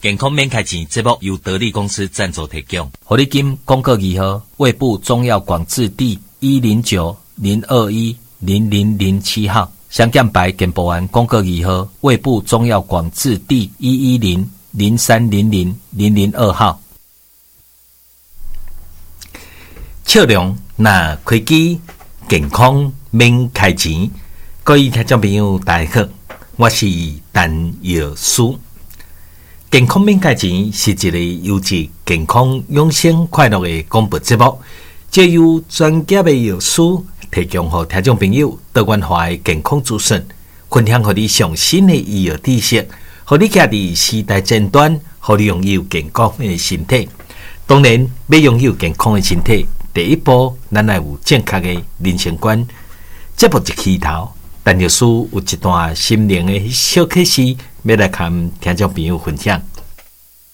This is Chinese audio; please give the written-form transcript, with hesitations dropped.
健康免开钱节目由得力公司赞助提供。 活力金广告2号，卫部中药广字第109-021-0007号，香港牌健保案广告2号，卫部中药广字第110-0300-002号。笑容那开机，健康免开钱。各位听众朋友，大家好，我是陈药师。健康免开钱是一个优质健康养生快乐的广播节目，借由专业的药师提供给听众朋友多元化的健康资讯，分享给你上新的医药知识，让你站在时代尖端，让你拥有健康的身体。当然，要拥有健康的身体，第一步咱要有正确的人生观。节目一开头，陈药师有一段心灵的小启示，要来跟听众朋友分享。